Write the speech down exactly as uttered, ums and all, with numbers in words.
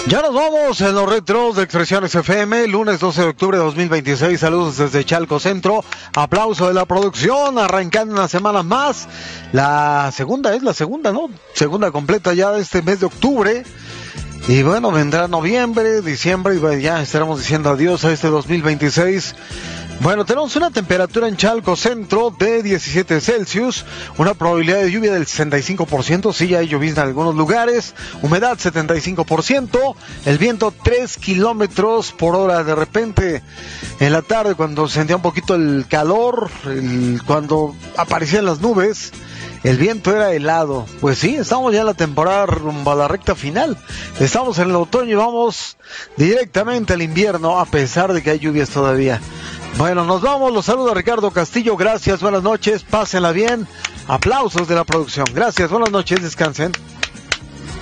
Ya nos vamos en los retros de Expresiones F M, lunes doce de octubre de dos mil veintiséis. Saludos desde Chalco Centro. Aplauso de la producción, arrancando una semana más. La segunda es la segunda, ¿no? Segunda completa ya de este mes de octubre. Y bueno, vendrá noviembre, diciembre y bueno, ya estaremos diciendo adiós a este dos mil veintiséis. Bueno, tenemos una temperatura en Chalco Centro de diecisiete Celsius, una probabilidad de lluvia del sesenta y cinco por ciento, sí hay llovizna en algunos lugares, humedad setenta y cinco por ciento, el viento tres kilómetros por hora. De repente, en la tarde, cuando sentía un poquito el calor, el, cuando aparecían las nubes, el viento era helado. Pues sí, estamos ya en la temporada rumbo a la recta final. Estamos en el otoño y vamos directamente al invierno, a pesar de que hay lluvias todavía. Bueno, nos vamos, los saluda Ricardo Castillo, gracias, buenas noches, pásenla bien, aplausos de la producción, gracias, buenas noches, descansen.